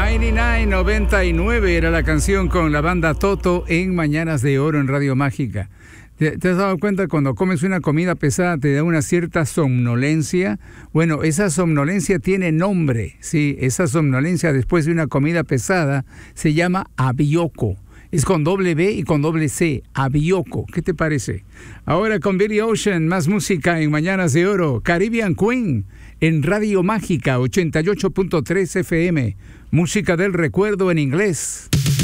99 era la canción con la banda Toto en Mañanas de Oro en Radio Mágica. ¿Te has dado cuenta cuando comes una comida pesada te da una cierta somnolencia? Bueno, esa somnolencia tiene nombre, sí, esa somnolencia después de una comida pesada se llama abioco. Es con doble B y con doble C, abioco. ¿Qué te parece? Ahora con Billy Ocean, más música en Mañanas de Oro. Caribbean Queen en Radio Mágica 88.3 FM. Música del recuerdo en inglés.